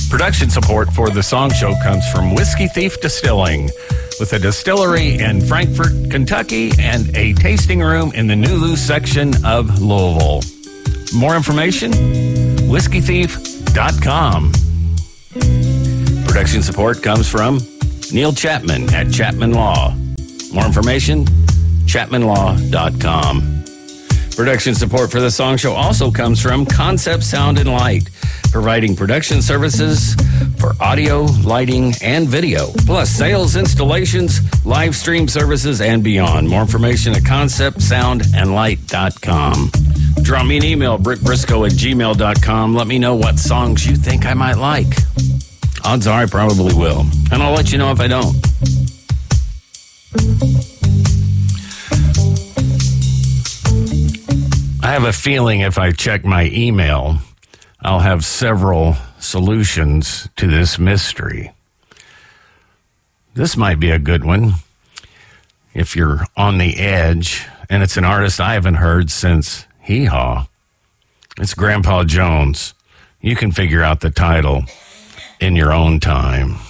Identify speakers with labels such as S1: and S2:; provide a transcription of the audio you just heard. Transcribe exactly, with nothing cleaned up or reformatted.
S1: Production support for the Song Show comes from Whiskey Thief Distilling, with a distillery in Frankfort, Kentucky, and a tasting room in the Nulu section of Louisville. More information, whiskey thief dot com. Production support comes from Neil Chapman at Chapman Law. More information, chapman law dot com. Production support for the Song Show also comes from Concept Sound and Light, providing production services for audio, lighting, and video, plus sales, installations, live stream services, and beyond. More information at concept sound and light dot com. Drop me an email, brick briscoe at gmail dot com. Let me know what songs you think I might like. Odds are I probably will, and I'll let you know if I don't. I have a feeling if I check my email, I'll have several solutions to this mystery. This might be a good one if you're on the edge, and it's an artist I haven't heard since Hee Haw. It's Grandpa Jones. You can figure out the title in your own time.